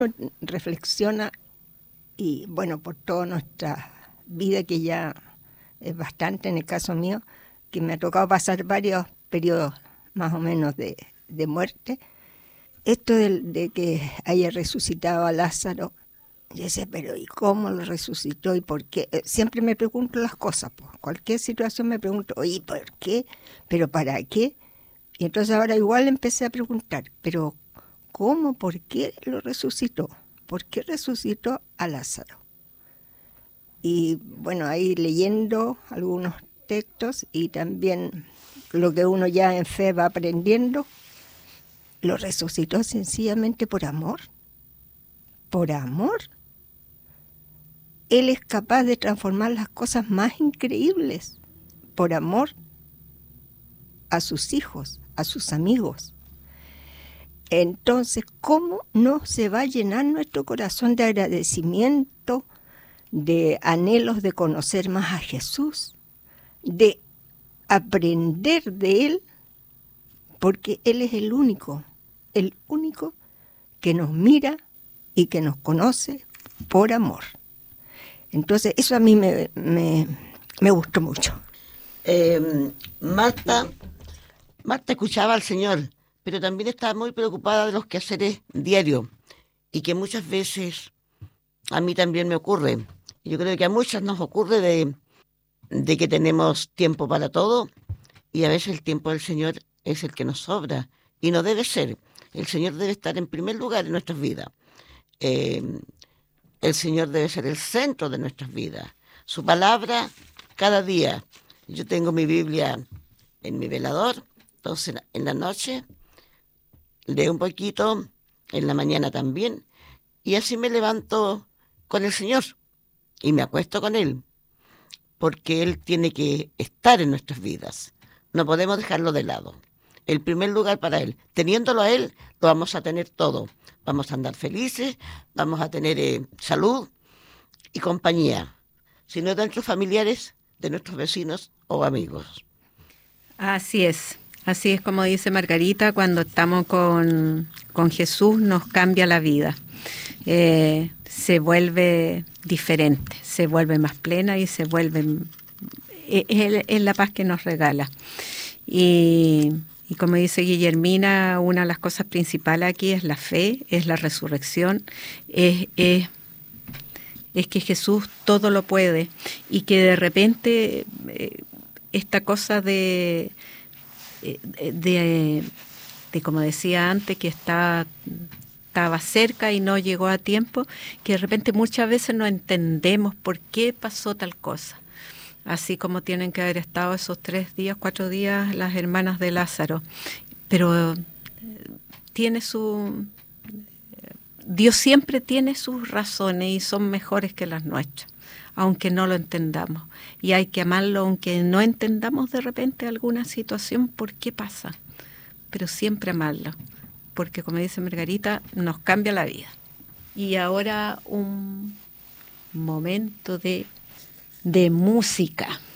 reflexiona y bueno, por toda nuestra vida, que ya es bastante en el caso mío, que me ha tocado pasar varios periodos más o menos de muerte, esto de que haya resucitado a Lázaro, yo decía, pero ¿y cómo lo resucitó? ¿Y por qué? Siempre me pregunto las cosas, pues. Cualquier situación me pregunto, oye, ¿por qué? ¿Pero para qué? Y entonces ahora igual empecé a preguntar, pero ¿cómo? ¿Por qué lo resucitó? ¿Por qué resucitó a Lázaro? Y bueno, ahí leyendo algunos textos y también lo que uno ya en fe va aprendiendo, lo resucitó sencillamente por amor. Por amor. Él es capaz de transformar las cosas más increíbles por amor a sus hijos, a sus amigos. Entonces, ¿cómo no se va a llenar nuestro corazón de agradecimiento, de anhelos de conocer más a Jesús, de aprender de Él? Porque Él es el único que nos mira y que nos conoce por amor. Entonces, eso a mí me gustó mucho. Marta escuchaba al Señor, pero también estaba muy preocupada de los quehaceres diarios y que muchas veces a mí también me ocurre. Yo creo que a muchas nos ocurre de que tenemos tiempo para todo y a veces el tiempo del Señor es el que nos sobra y no debe ser. El Señor debe estar en primer lugar en nuestras vidas. Eh, el Señor debe ser el centro de nuestras vidas. Su palabra cada día. Yo tengo mi Biblia en mi velador, entonces en la noche leo un poquito, en la mañana también, y así me levanto con el Señor y me acuesto con Él, porque Él tiene que estar en nuestras vidas. No podemos dejarlo de lado. El primer lugar para Él. Teniéndolo a Él, lo vamos a tener todo. Vamos a andar felices, vamos a tener salud y compañía, sino de nuestros familiares, de nuestros vecinos o amigos. Así es como dice Margarita, cuando estamos con Jesús nos cambia la vida. Se vuelve diferente, se vuelve más plena y se vuelve... Es la paz que nos regala. Y como dice Guillermina, una de las cosas principales aquí es la fe, es la resurrección, es que Jesús todo lo puede y que de repente esta cosa de como decía antes, que estaba cerca y no llegó a tiempo, que de repente muchas veces no entendemos por qué pasó tal cosa. Así como tienen que haber estado esos 3 días, 4 días las hermanas de Lázaro. Pero Dios siempre tiene sus razones y son mejores que las nuestras, aunque no lo entendamos. Y hay que amarlo aunque no entendamos de repente alguna situación, por qué pasa. Pero siempre amarlo, porque como dice Margarita, nos cambia la vida. Y ahora un momento de música.